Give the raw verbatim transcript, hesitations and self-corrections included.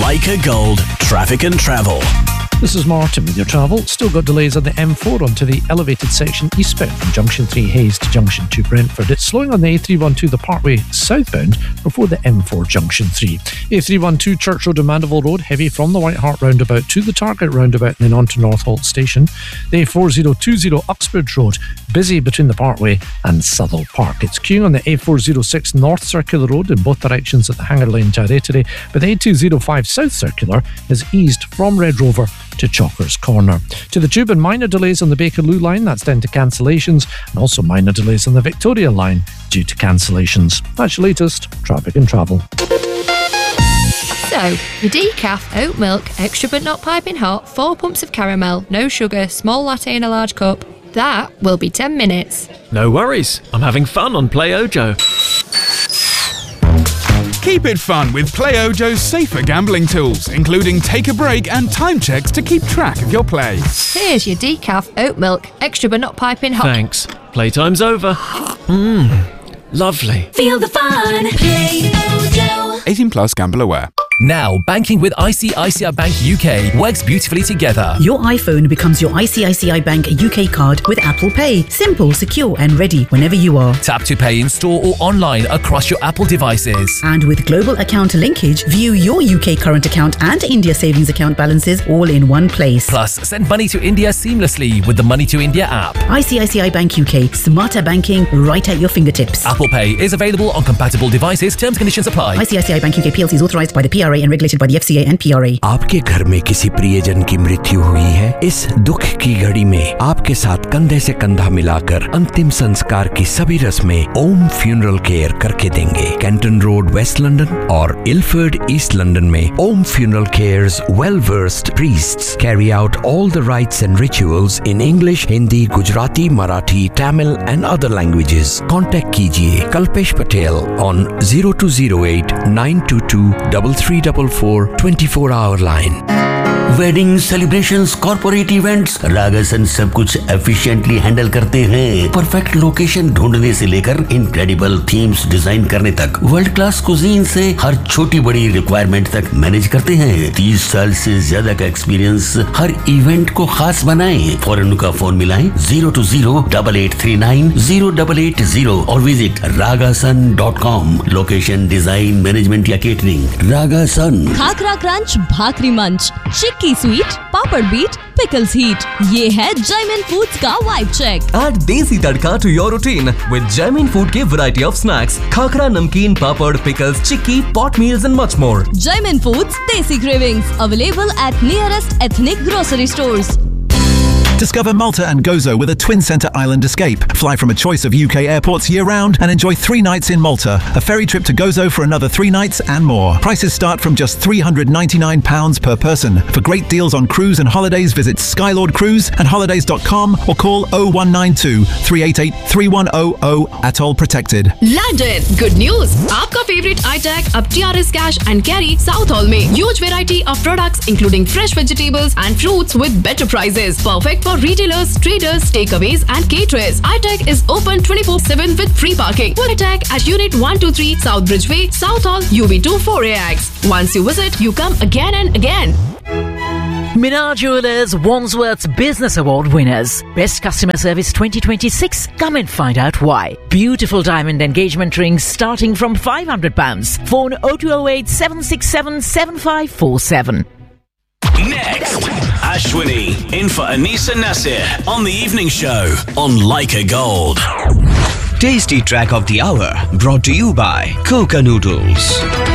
Leica Gold Traffic and Travel. This is Martin with your travel. Still got delays on the M four onto the elevated section eastbound from Junction three Hayes to Junction two Brentford. It's slowing on the A three twelve the Parkway southbound before the M four Junction three. A three twelve Church Road and Mandeville Road, heavy from the White Hart roundabout to the Target roundabout and then on to Northolt Station. The A forty twenty Uxbridge Road, busy between the Parkway and Southall Park. It's queuing on the A four oh six North Circular Road in both directions at the Hanger Lane Tare today, but the A two oh five South Circular has eased from Red Rover to Chalkers Corner. To the Tube, and minor delays on the Bakerloo line, that's down to cancellations, and also minor delays on the Victoria line due to cancellations. That's your latest Traffic and Travel. So, your decaf, oat milk, extra but not piping hot, four pumps of caramel, no sugar, small latte in a large cup. That will be ten minutes. No worries, I'm having fun on Play Ojo. Keep it fun with Play Ojo's safer gambling tools, including take a break and time checks to keep track of your play. Here's your decaf, oat milk, extra but not piping hot. Thanks. Playtime's over. Mmm, lovely. Feel the fun. Play Ojo. eighteen plus, gamble aware. Now, banking with I C I C I Bank U K works beautifully together. Your iPhone becomes your I C I C I Bank U K card with Apple Pay. Simple, secure and ready whenever you are. Tap to pay in store or online across your Apple devices. And with global account linkage, view your U K current account and India savings account balances all in one place. Plus, send money to India seamlessly with the Money to India app. I C I C I Bank U K. Smarter banking right at your fingertips. Apple Pay is available on compatible devices. Terms and conditions apply. I C I C I Bank U K P L C is authorised by the P R A and regulated by the F C A and P R A. आपके घर में किसी प्रियजन की मृत्यु हुई है? इस दुख की घड़ी में आपके साथ कंधे से कंधा मिलाकर अंतिम संस्कार की सभी रस्में ओम फ्यूनरल केयर करके देंगे। कैंटन रोड वेस्ट लंदन और इलफर्ड ईस्ट लंदन में ओम funeral cares well versed priests carry out all the rights and rituals in English, Hindi, Gujarati, Marathi, Tamil and other languages. Contact कीजिए Kalpesh Patel on zero two zero eight nine two two three three four four twenty-four hour line. Wedding celebrations, corporate events, रागासन सब कुछ efficiently handle करते हैं। Perfect location ढूंढने से लेकर incredible themes design करने तक, वर्ल्ड क्लास कुजीन से हर छोटी बड़ी रिक्वायरमेंट तक मैनेज करते हैं। तीस साल से ज्यादा का एक्सपीरियंस हर इवेंट को खास बनाएं। फौरन का फोन मिलाएं zero to zero double eight three nine zero double eight zero और visit रागासन dot com. Location, design, management या केटरिंग, रागासन। खाकरा क्रंच, भाकरी मंच, चिक्की स्वीट, पापड़ बीट, pickles heat. ये है Jaimin Foods का वाइब चेक। Add देसी तड़का to your routine with Jaimin Food के variety of snacks, khakhra, नमकीन, पापड़, pickles, chikki, pot meals and much more. Jaimin Foods Desi Cravings, available at nearest ethnic grocery stores. Discover Malta and Gozo with a twin centre island escape. Fly from a choice of U K airports year-round and enjoy three nights in Malta. A ferry trip to Gozo for another three nights and more. Prices start from just three hundred ninety-nine pounds per person. For great deals on cruise and holidays, visit Skylord Cruise and holidays dot com or call oh one nine two three eight eight three one oh oh. Atoll protected. Landed! Good news! आपका favorite iTag अब T R S Cash and Carry South Hall में. Huge variety of products including fresh vegetables and fruits with better prices. Perfect for retailers, traders, takeaways and caterers. iTag is open twenty-four seven with free parking. Full iTag at Unit one two three South Bridgeway, South Hall, U B two four A X. Once you visit, you come again and again. Minar Jewelers Wandsworth's Business Award winners. Best Customer Service twenty twenty-six. Come and find out why. Beautiful diamond engagement rings starting from five hundred pounds. Phone oh two oh eight seven six seven seven five four seven. Next, Ashwini in for Anisa Nasir on the evening show on Leica Gold. Tasty track of the hour brought to you by Coca Noodles.